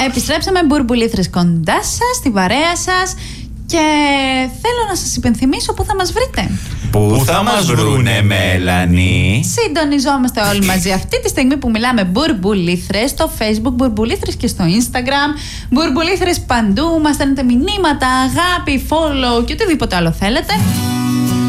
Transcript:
Επιστρέψαμε, Μπουρμπουλήθρες, κοντά σας, στην παρέα σας. Και θέλω να σας υπενθυμίσω πού θα μας βρείτε. Πού θα μας βρούνε, Μέλανη? Συντονιζόμαστε όλοι μαζί αυτή τη στιγμή που μιλάμε, Μπουρμπουλήθρες, στο Facebook, Μπουρμπουλήθρες και στο Instagram. Μπουρμπουλήθρες παντού, μας στέλνετε μηνύματα, αγάπη, follow και οτιδήποτε άλλο θέλετε.